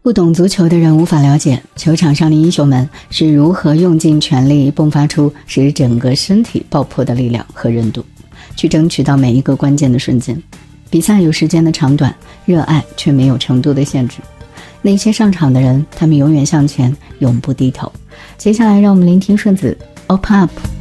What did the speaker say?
不懂足球的人无法了解球场上的英雄们是如何用尽全力迸发出使整个身体爆破的力量和韧度，去争取到每一个关键的瞬间。比赛有时间的长短，热爱却没有程度的限制。那些上场的人，他们永远向前，永不低头。接下来让我们聆听顺子 Open Up。